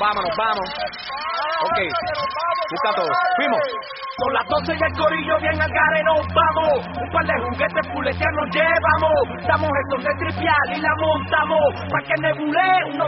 vámonos. Ok, busca todo. Fuimos. Con las 12 y el corillo bien al gare nos vamos. Un par de juguetes fuletear nos llevamos. Damos estos de tripial y la montamos. Pa' que nebule unos